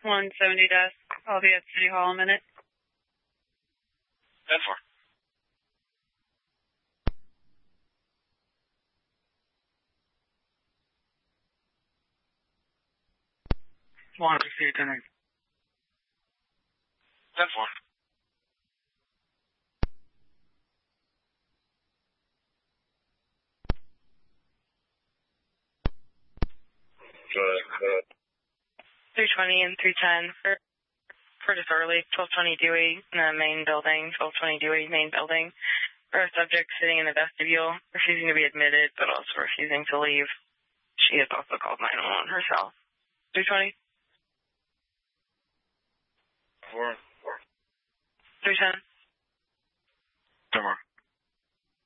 170 desk. I'll be at City Hall in a minute. 10-4. One, 68, 10-8. 10-4. Go ahead. 320 and 310 for just early. 1220 Dewey in the main building. 1220 Dewey main building. For a subject sitting in the vestibule, refusing to be admitted, but also refusing to leave. She has also called 911 herself. 320. 4. 310. 10-4.